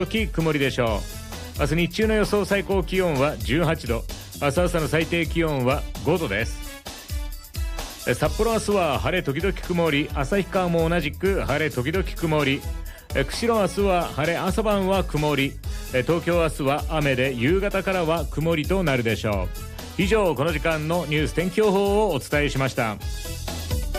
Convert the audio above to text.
時曇りでしょう。明日日中の予想最高気温は18度、明日朝の最低気温は5度です。札幌明日は晴れ時々曇り、旭川も同じく晴れ時々曇り、釧路明日は晴れ、朝晩は曇り、東京明日は雨で夕方からは曇りとなるでしょう。以上、この時間のニュース天気予報をお伝えしました。